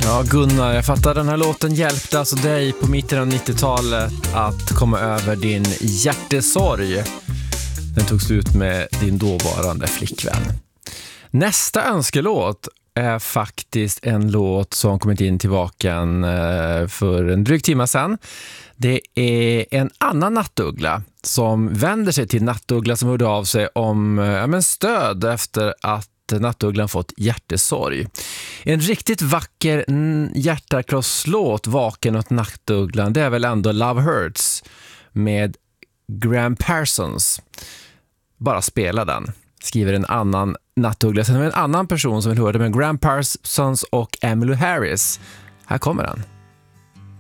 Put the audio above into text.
Ja, Gunnar, jag fattar den här låten hjälpte alltså dig på mitten av 90-talet att komma över din hjärtesorg. Den tog slut med din dåvarande flickvän. Nästa önskelåt är faktiskt en låt som kommit in till Vaken för en dryg timme sedan. Det är en annan nattuggla som vänder sig till nattuggla som hörde av sig om stöd efter att nattugglan fått hjärtesorg. En riktigt vacker hjärtakrosslåt Vaken åt nattugglan, det är väl ändå Love Hurts med Graham Parsons. Bara spela den, skriver en annan nattuggla. Sen är det en annan person som vill höra det med Graham Parsons och Emmylou Harris. Här kommer den.